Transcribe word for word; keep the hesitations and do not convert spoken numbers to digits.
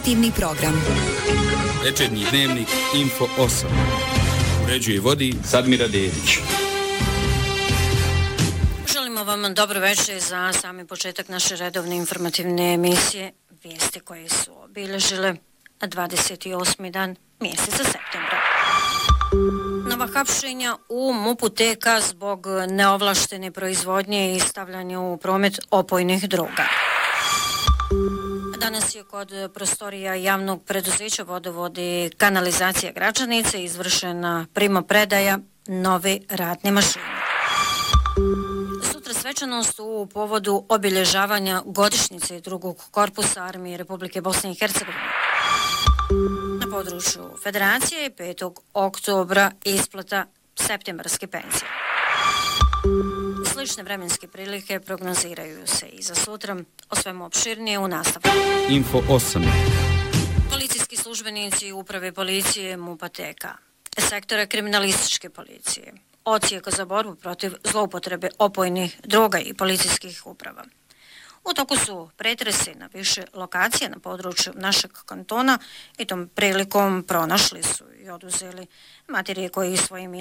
Informativni program. Večernji dnevnik Info osam. Uređuje i vodi Sadmira Dedić. Želimo vam dobro večer za sami početak naše redovne informativne emisije. Vijesti koje su obilježile dvadeset osmi dan mjeseca septembra. Nova hapšenja u MUP-u T K zbog neovlaštene proizvodnje i stavljanja u promet opojnih droga. Danas je kod prostorija javnog preduzeća Vodovodi kanalizacija Gračanice izvršena primopredaja nove ratne mašine. Sutra svečanost u povodu obilježavanja godišnjice drugog korpusa Armije Republike Bosne i Hercegovine. Na području Federacije je petog oktobra isplata septembarske penzije. Slične vremenske prilike prognoziraju se i za sutra, o svemu opširnije u nastavku. Info osam. Policijski službenici Uprave policije MUP-a T K, sektora kriminalističke policije, Odsjeka za borbu protiv zloupotrebe opojnih droga i policijskih uprava. U toku su pretresi na više lokacija na području našeg kantona i tom prilikom pronašli su i oduzeli materije koji svojim